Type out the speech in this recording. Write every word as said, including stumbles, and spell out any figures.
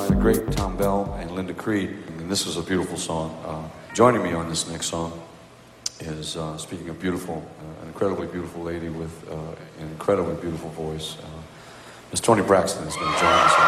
the great Tom Bell and Linda Creed, and this is a beautiful song. Uh, joining me on this next song is, uh, speaking of beautiful, uh, an incredibly beautiful lady with uh, an incredibly beautiful voice. Uh, Miss Toni Braxton is going to join us.